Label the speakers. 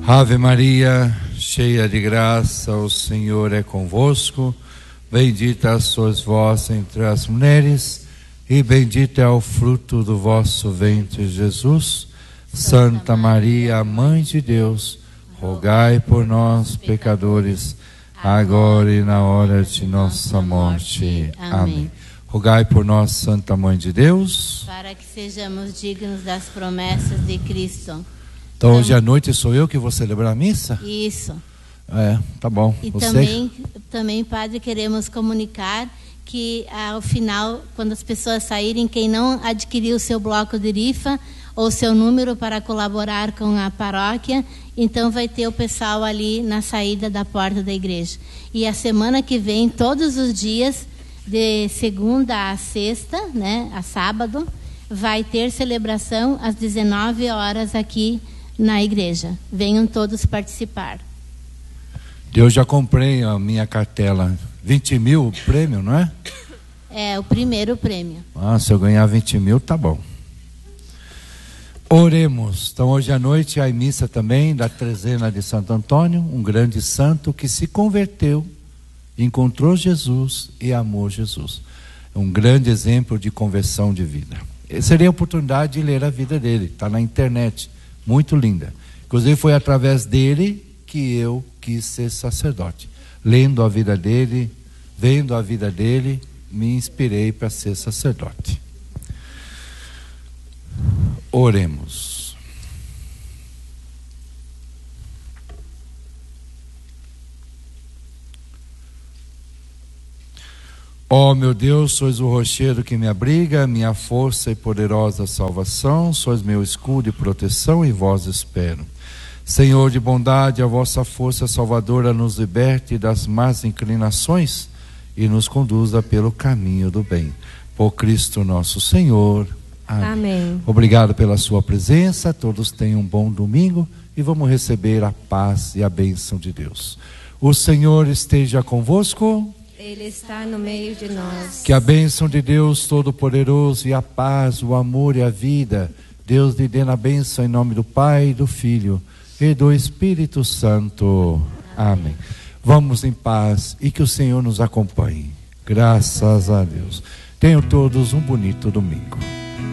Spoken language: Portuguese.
Speaker 1: Ave Maria, cheia de graça, o Senhor é convosco. Bendita sois vós entre as mulheres, e bendito é o fruto do vosso ventre, Jesus. Santa Maria, Mãe de Deus, rogai por nós, pecadores, agora e na hora de nossa morte. Amém. Rogai por nós, Santa Mãe de Deus,
Speaker 2: para que sejamos dignos das promessas de Cristo.
Speaker 1: Então hoje à noite sou eu que vou celebrar a missa?
Speaker 2: Isso.
Speaker 1: Tá bom.
Speaker 2: E
Speaker 1: Você...
Speaker 2: também, padre, queremos comunicar que ao final, quando as pessoas saírem, quem não adquiriu o seu bloco de rifa ou seu número para colaborar com a paróquia, então vai ter o pessoal ali na saída da porta da igreja. E a semana que vem, todos os dias, de segunda a sexta, né, a sábado, vai ter celebração às 19 horas aqui na igreja. Venham todos participar.
Speaker 1: Eu já comprei a minha cartela. 20 mil o prêmio, não é?
Speaker 2: É o primeiro prêmio.
Speaker 1: Se eu ganhar 20 mil, tá bom. Oremos. Então hoje à noite há missa também da trezena de Santo Antônio, um grande santo que se converteu, encontrou Jesus e amou Jesus. Um grande exemplo de conversão de vida. Seria a oportunidade de ler a vida dele, está na internet, muito linda. Inclusive foi através dele que eu quis ser sacerdote. Lendo a vida dele, vendo a vida dele, me inspirei para ser sacerdote. Oremos. Ó meu Deus, sois o rochedo que me abriga, minha força e poderosa salvação, sois meu escudo e proteção, em vós espero. Senhor de bondade, a vossa força salvadora nos liberte das más inclinações e nos conduza pelo caminho do bem. Por Cristo nosso Senhor. Amém.
Speaker 3: Amém.
Speaker 1: Obrigado pela sua presença, todos tenham um bom domingo e vamos receber a paz e a bênção de Deus. O Senhor esteja convosco.
Speaker 3: Ele está no meio de nós.
Speaker 1: Que a bênção de Deus Todo-Poderoso e a paz, o amor e a vida, Deus lhe dê na bênção em nome do Pai, do Filho e do Espírito Santo. Amém. Vamos em paz e que o Senhor nos acompanhe. Graças a Deus. Tenham todos um bonito domingo.